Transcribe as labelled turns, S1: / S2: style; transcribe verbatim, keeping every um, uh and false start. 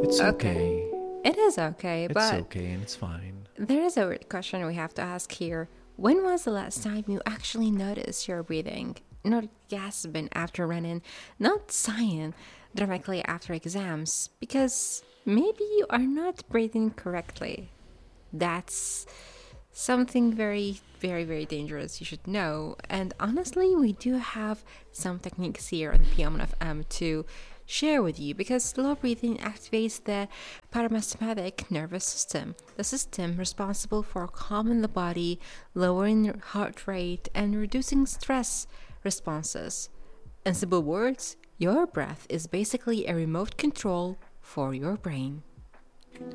S1: It's
S2: Okay.
S1: okay.
S2: It is okay,
S1: It's
S2: but
S1: okay and it's fine.
S2: there is a weird question we have to ask here. When was the last time you actually noticed your breathing? Not gasping after running, not sighing dramatically after exams, because maybe you are not breathing correctly. That's something very, very, very dangerous you should know. And honestly, we do have some techniques here on P M F M to share with you because slow breathing activates the parasympathetic nervous system, the system responsible for calming the body, lowering your heart rate, and reducing stress responses. In simple words, your breath is basically a remote control for your brain.